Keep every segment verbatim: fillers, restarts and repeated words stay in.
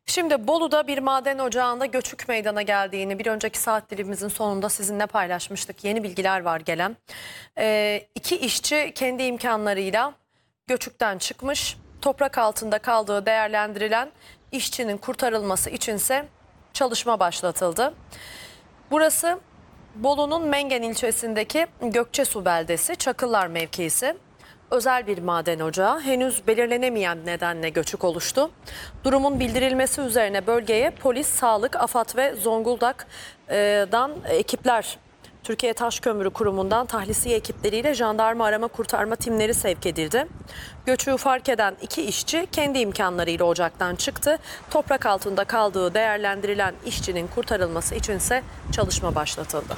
Şimdi Bolu'da bir maden ocağında göçük meydana geldiğini bir önceki saat dilimimizin sonunda sizinle paylaşmıştık. Yeni bilgiler var gelen. Ee, iki işçi kendi imkanlarıyla göçükten çıkmış. Toprak altında kaldığı değerlendirilen işçinin kurtarılması içinse çalışma başlatıldı. Burası Bolu'nun Mengen ilçesindeki Gökçesu beldesi, Çakıllar mevkisi. Özel bir maden ocağı, henüz belirlenemeyen nedenle göçük oluştu. Durumun bildirilmesi üzerine bölgeye polis, sağlık, AFAD ve Zonguldak'dan ekipler, Türkiye Taş Kömürü Kurumu'ndan tahlisiye ekipleriyle jandarma arama kurtarma timleri sevk edildi. Göçüğü fark eden iki işçi kendi imkanlarıyla ocaktan çıktı. Toprak altında kaldığı değerlendirilen işçinin kurtarılması içinse çalışma başlatıldı.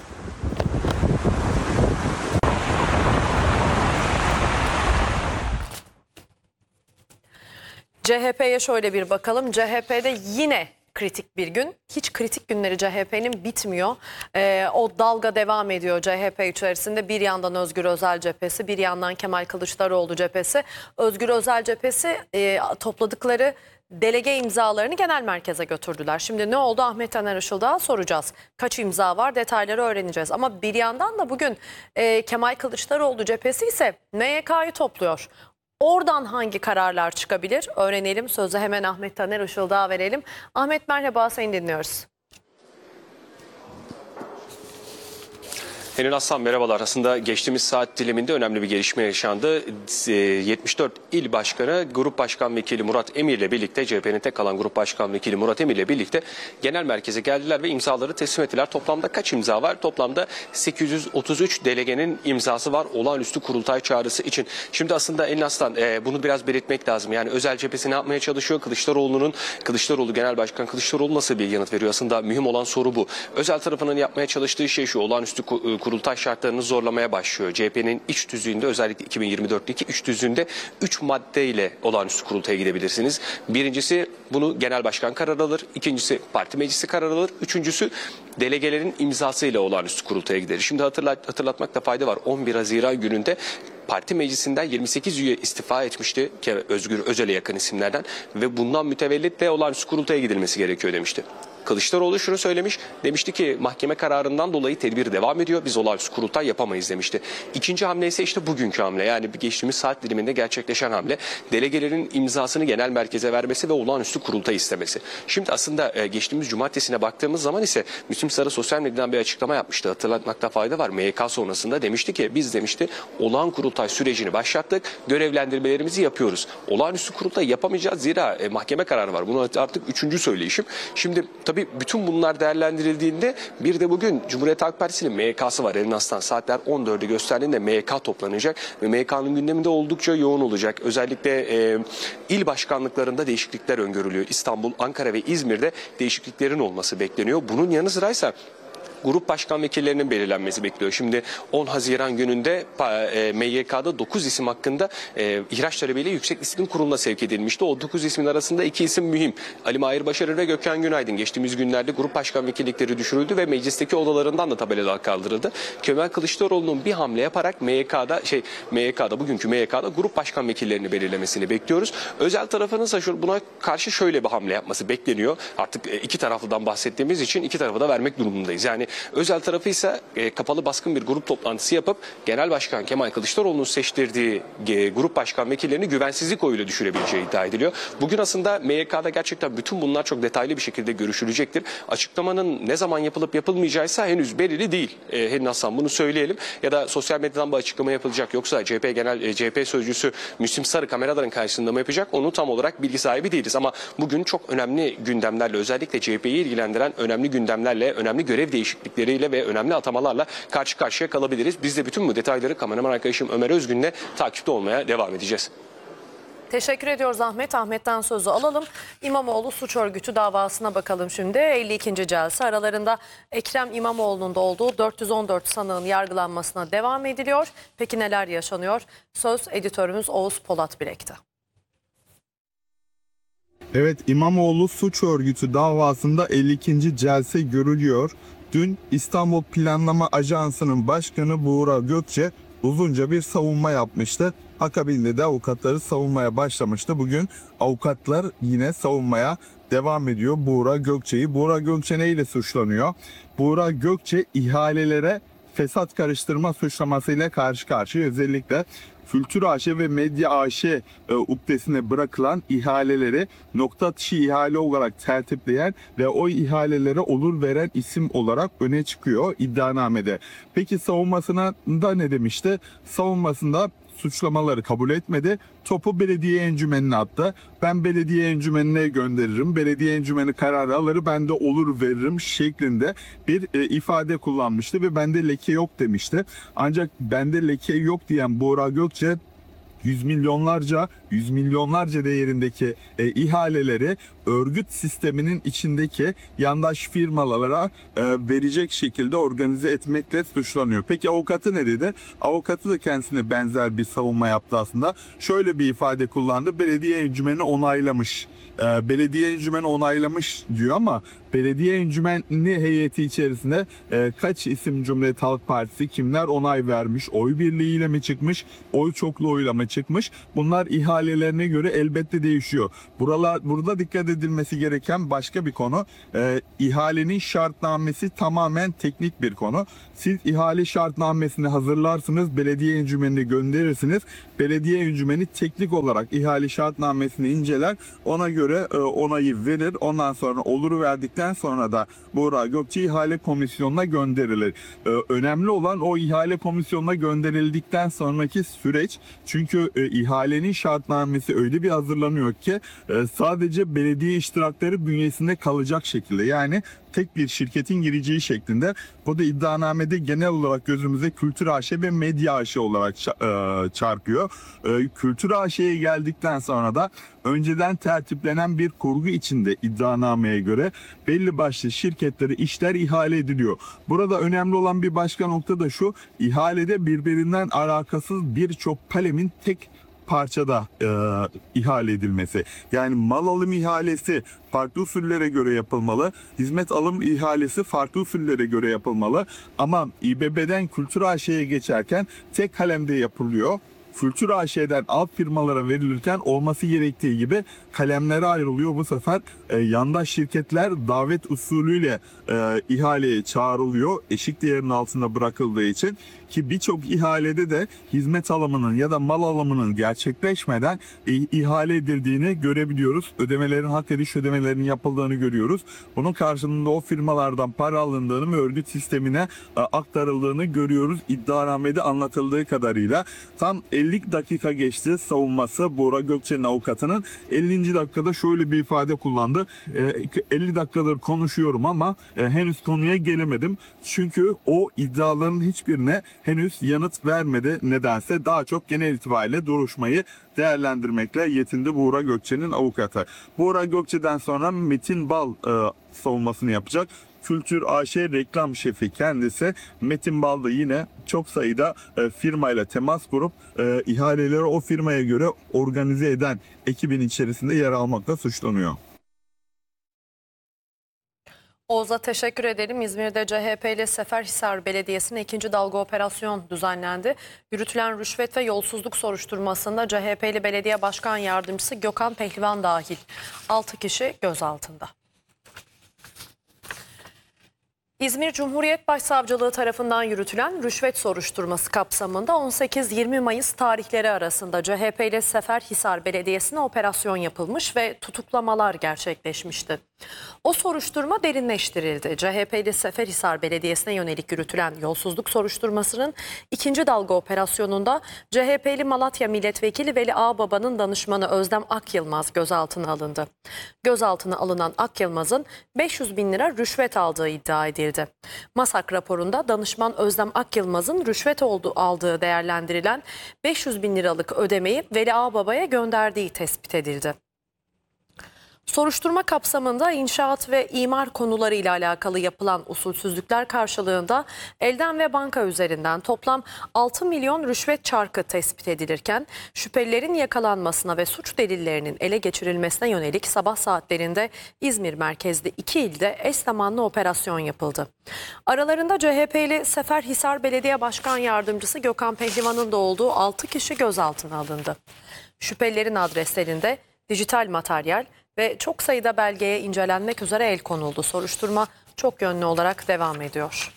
C H P'ye şöyle bir bakalım. C H P'de yine kritik bir gün. Hiç kritik günleri C H P'nin bitmiyor. Ee, o dalga devam ediyor C H P içerisinde. Bir yandan Özgür Özel cephesi, bir yandan Kemal Kılıçdaroğlu cephesi. Özgür Özel cephesi e, topladıkları delege imzalarını genel merkeze götürdüler. Şimdi ne oldu? Ahmet Taner Işıldağ'a soracağız. Kaç imza var? Detayları öğreneceğiz. Ama bir yandan da bugün e, Kemal Kılıçdaroğlu cephesi ise M Y K'yı topluyor. Oradan hangi kararlar çıkabilir? Öğrenelim. Sözü hemen Ahmet Taner Işıldağ'a verelim. Ahmet merhaba, seni dinliyoruz. Helin Aslan merhabalar. Aslında geçtiğimiz saat diliminde önemli bir gelişme yaşandı. yetmiş dört il başkanı Grup Başkan Vekili Murat Emir ile birlikte, C H P'nin tek kalan Grup Başkan Vekili Murat Emir ile birlikte genel merkeze geldiler ve imzaları teslim ettiler. Toplamda kaç imza var? Toplamda sekiz yüz otuz üç delegenin imzası var olağanüstü kurultay çağrısı için. Şimdi aslında Helin Aslan e, bunu biraz belirtmek lazım. Yani özel cephesi ne yapmaya çalışıyor? Kılıçdaroğlu'nun, Kılıçdaroğlu Genel Başkan Kılıçdaroğlu nasıl bir yanıt veriyor? Aslında mühim olan soru bu. Özel tarafının yapmaya çalıştığı şey şu: olağanüstü kurultay şartlarını zorlamaya başlıyor. C H P'nin iç tüzüğünde, özellikle iki bin yirmi dörtteki iç tüzüğünde üç maddeyle olağanüstü kurultaya gidebilirsiniz. Birincisi bunu genel başkan karar alır. İkincisi parti meclisi karar alır. Üçüncüsü delegelerin imzasıyla olağanüstü kurultaya gider. Şimdi hatırlat, hatırlatmakta fayda var. on bir Haziran gününde parti meclisinden yirmi sekiz üye istifa etmişti Özgür Özel'e yakın isimlerden ve bundan mütevellit de olağanüstü kurultaya gidilmesi gerekiyor demişti. Kılıçdaroğlu şunu söylemiş, demişti ki mahkeme kararından dolayı tedbir devam ediyor, biz olağanüstü kurultay yapamayız demişti. İkinci hamle ise işte bugünkü hamle, yani geçtiğimiz saat diliminde gerçekleşen hamle, delegelerin imzasını genel merkeze vermesi ve olağanüstü kurultay istemesi. Şimdi aslında geçtiğimiz cumartesine baktığımız zaman ise Müslüm Sarı sosyal medyadan bir açıklama yapmıştı, hatırlatmakta fayda var. M Y K sonrasında demişti ki biz demişti olağan kurultay sürecini başlattık, görevlendirmelerimizi yapıyoruz. Olağanüstü kurultay yapamayacağız zira e, mahkeme kararı var. Bunu artık üçüncü söyleyişim. Şimdi tabii bütün bunlar değerlendirildiğinde bir de bugün Cumhuriyet Halk Partisi'nin M Y K'sı var. Helin Aslan, saatler on dördü gösterdiğinde M Y K toplanacak ve M Y K'nın gündeminde oldukça yoğun olacak. Özellikle e, il başkanlıklarında değişiklikler öngörülüyor. İstanbul, Ankara ve İzmir'de değişikliklerin olması bekleniyor. Bunun yanı sıraysa grup başkan vekillerinin belirlenmesi bekliyor. Şimdi on Haziran gününde e, M Y K'da dokuz isim hakkında e, ihraç talebiyle Yüksek Disiplin Kurulu'na sevk edilmişti. O dokuz ismin arasında iki isim mühim: Ali Mahir Başarır ve Gökhan Günaydın. Geçtiğimiz günlerde grup başkan vekillikleri düşürüldü ve meclisteki odalarından da tabelalar kaldırıldı. Kemal Kılıçdaroğlu'nun bir hamle yaparak M Y K'da şey M Y K'da bugünkü M Y K'da grup başkan vekillerini belirlemesini bekliyoruz. Özel tarafının ise buna karşı şöyle bir hamle yapması bekleniyor. Artık iki taraflıdan bahsettiğimiz için iki tarafı da vermek durumundayız. Yani özel tarafı ise e, kapalı baskın bir grup toplantısı yapıp Genel Başkan Kemal Kılıçdaroğlu'nun seçtirdiği e, grup başkan vekillerini güvensizlik oyuyla düşürebileceği iddia ediliyor. Bugün aslında M Y K'da gerçekten bütün bunlar çok detaylı bir şekilde görüşülecektir. Açıklamanın ne zaman yapılıp yapılmayacağıysa henüz belirli değil. E, Helin Aslan, bunu söyleyelim. Ya da sosyal medyadan bir açıklama yapılacak, yoksa C H P Genel e, C H P Sözcüsü Müslüm Sarı kameraların karşısında mı yapacak? Onu tam olarak bilgi sahibi değiliz ama bugün çok önemli gündemlerle, özellikle C H P'yi ilgilendiren önemli gündemlerle, önemli görev değişiklikleriyle ve önemli atamalarla karşı karşıya kalabiliriz. Biz de bütün bu detayları kameraman arkadaşım Ömer Özgün'le takipte olmaya devam edeceğiz. Teşekkür ediyoruz Ahmet. Ahmet'ten sözü alalım. İmamoğlu suç örgütü davasına bakalım şimdi. elli ikinci celse aralarında Ekrem İmamoğlu'nun da olduğu dört yüz on dört sanığın yargılanmasına devam ediliyor. Peki neler yaşanıyor? Söz editörümüz Oğuz Polat Bilek'te. Evet, İmamoğlu suç örgütü davasında elli ikinci celse görülüyor. Dün İstanbul Planlama Ajansı'nın başkanı Buğra Gökçe uzunca bir savunma yapmıştı. Akabinde de avukatları savunmaya başlamıştı. Bugün avukatlar yine savunmaya devam ediyor Buğra Gökçe'yi. Buğra Gökçe neyle suçlanıyor? Buğra Gökçe ihalelere fesat karıştırma suçlamasıyla karşı karşıya. Özellikle Kültür A Ş ve Medya A Ş e, ukdesine bırakılan ihaleleri nokta atışı ihale olarak tertipleyen ve o ihalelere olur veren isim olarak öne çıkıyor iddianamede. Peki savunmasına da ne demişti? Savunmasında suçlamaları kabul etmedi. Topu belediye encümenine attı. Ben belediye encümenine gönderirim. Belediye encümeni kararı alır. Ben de olur veririm şeklinde bir e, ifade kullanmıştı ve bende leke yok demişti. Ancak bende leke yok diyen Buğra Gökçe yüz milyonlarca, yüz milyonlarca değerindeki e, ihaleleri örgüt sisteminin içindeki yandaş firmalara e, verecek şekilde organize etmekle suçlanıyor. Peki avukatı ne dedi? Avukatı da kendisine benzer bir savunma yaptı aslında. Şöyle bir ifade kullandı. Belediye encümeni onaylamış. E, belediye encümeni onaylamış diyor ama belediye encümeni heyeti içerisinde e, kaç isim Cumhuriyet Halk Partisi kimler onay vermiş? Oy birliğiyle mi çıkmış? Oy çoklu oyla mı çıkmış? Bunlar ihalelerine göre elbette değişiyor. Buralar, burada dikkat edilmesi gereken başka bir konu. E, ihalenin şartnamesi tamamen teknik bir konu. Siz ihale şartnamesini hazırlarsınız, belediye encümenine gönderirsiniz. Belediye encümeni teknik olarak ihale şartnamesini inceler. Ona göre e, onayı verir. Ondan sonra oluru verdikten sonra da Buğra Gökçe ihale komisyonuna gönderilir. E, önemli olan o ihale komisyonuna gönderildikten sonraki süreç. Çünkü e, ihalenin şartnamesi öyle bir hazırlanıyor ki e, sadece belediye iştirakları bünyesinde kalacak şekilde, yani tek bir şirketin gireceği şeklinde. Bu da iddianamede genel olarak gözümüze Kültür A Ş ve Medya A Ş olarak çarpıyor. Kültür A Ş'ye geldikten sonra da önceden tertiplenen bir kurgu içinde iddianameye göre belli başlı şirketlere işler ihale ediliyor. Burada önemli olan bir başka nokta da şu: ihalede birbirinden alakasız birçok kalemin tek parçada e, ihale edilmesi. Yani mal alım ihalesi farklı usullere göre yapılmalı. Hizmet alım ihalesi farklı usullere göre yapılmalı. Ama İBB'den Kültür A Ş'ye geçerken tek kalemde yapılıyor. Kültür A Ş'den alt firmalara verilirken olması gerektiği gibi kalemlere ayrılıyor. Bu sefer e, yandaş şirketler davet usulüyle e, ihaleye çağrılıyor. Eşik değerinin altında bırakıldığı için, ki birçok ihalede de hizmet alımının ya da mal alımının gerçekleşmeden e, ihale edildiğini görebiliyoruz. Ödemelerin, hak ediş ödemelerinin yapıldığını görüyoruz. Bunun karşılığında o firmalardan para alındığını ve örgüt sistemine e, aktarıldığını görüyoruz. İddianamede anlatıldığı kadarıyla. Tam elli dakika geçti savunması Buğra Gökçe'nin avukatının. ellinci dakikada şöyle bir ifade kullandı. elli dakikadır konuşuyorum ama henüz konuya gelemedim. Çünkü o iddiaların hiçbirine henüz yanıt vermedi. Nedense daha çok genel itibariyle duruşmayı değerlendirmekle yetindi Buğra Gökçe'nin avukatı. Buğra Gökçe'den sonra Metin Bal savunmasını yapacak. Kültür A Ş reklam şefi kendisi Metin Bal da yine çok sayıda e, firmayla temas kurup e, ihaleleri o firmaya göre organize eden ekibin içerisinde yer almakla suçlanıyor. Oğuz'a teşekkür ederim. İzmir'de C H P'li Seferhisar Belediyesi'ne ikinci dalga operasyon düzenlendi. Yürütülen rüşvet ve yolsuzluk soruşturmasında C H P'li Belediye Başkan Yardımcısı Gökhan Pehlivan dahil altı kişi gözaltında. İzmir Cumhuriyet Başsavcılığı tarafından yürütülen rüşvet soruşturması kapsamında on sekiz yirmi Mayıs tarihleri arasında C H P'li Seferhisar Belediyesi'ne operasyon yapılmış ve tutuklamalar gerçekleşmişti. O soruşturma derinleştirildi. C H P'li Seferhisar Belediyesi'ne yönelik yürütülen yolsuzluk soruşturmasının ikinci dalga operasyonunda C H P'li Malatya Milletvekili Veli Ağbaba'nın danışmanı Özlem Akyılmaz gözaltına alındı. Gözaltına alınan Akyılmaz'ın beş yüz bin lira rüşvet aldığı iddia edildi. MASAK raporunda danışman Özlem Akyılmaz'ın rüşvet olduğu, aldığı değerlendirilen beş yüz bin liralık ödemeyi Veli Ağbaba'ya gönderdiği tespit edildi. Soruşturma kapsamında inşaat ve imar konularıyla alakalı yapılan usulsüzlükler karşılığında elden ve banka üzerinden toplam altı milyon rüşvet çarkı tespit edilirken şüphelilerin yakalanmasına ve suç delillerinin ele geçirilmesine yönelik sabah saatlerinde İzmir merkezli iki ilde eş zamanlı operasyon yapıldı. Aralarında C H P'li Seferhisar Belediye Başkan Yardımcısı Gökhan Pehlivan'ın da olduğu altı kişi gözaltına alındı. Şüphelilerin adreslerinde dijital materyal, ve çok sayıda belgeye incelenmek üzere el konuldu. Soruşturma çok yönlü olarak devam ediyor.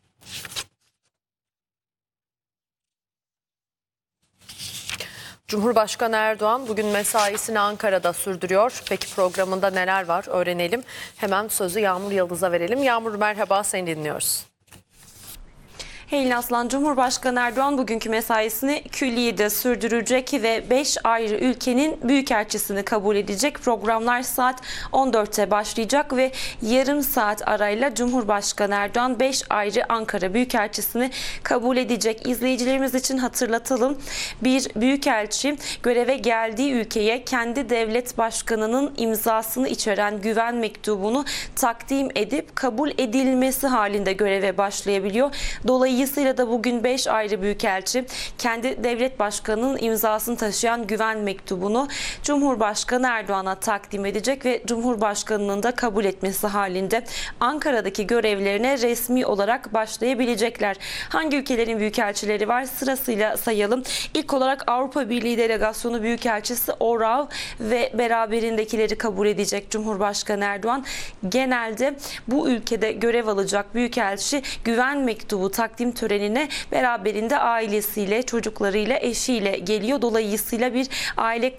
Cumhurbaşkanı Erdoğan bugün mesaisini Ankara'da sürdürüyor. Peki programında neler var öğrenelim. Hemen sözü Yağmur Yıldız'a verelim. Yağmur merhaba, seni dinliyoruz. Helin Aslan, Cumhurbaşkanı Erdoğan bugünkü mesaisini külliyede sürdürecek ve beş ayrı ülkenin büyükelçisini kabul edecek. Programlar saat on dörtte başlayacak ve yarım saat arayla Cumhurbaşkanı Erdoğan beş ayrı Ankara büyükelçisini kabul edecek. İzleyicilerimiz için hatırlatalım. Bir büyükelçi göreve geldiği ülkeye kendi devlet başkanının imzasını içeren güven mektubunu takdim edip kabul edilmesi halinde göreve başlayabiliyor. Dolayısıyla Dolayısıyla da bugün beş ayrı büyükelçi kendi devlet başkanının imzasını taşıyan güven mektubunu Cumhurbaşkanı Erdoğan'a takdim edecek ve Cumhurbaşkanının da kabul etmesi halinde Ankara'daki görevlerine resmi olarak başlayabilecekler. Hangi ülkelerin büyükelçileri var? Sırasıyla sayalım. İlk olarak Avrupa Birliği Delegasyonu Büyükelçisi Orav ve beraberindekileri kabul edecek Cumhurbaşkanı Erdoğan. Genelde bu ülkede görev alacak büyükelçi güven mektubu takdim törenine beraberinde ailesiyle, çocuklarıyla, eşiyle geliyor. Dolayısıyla bir aile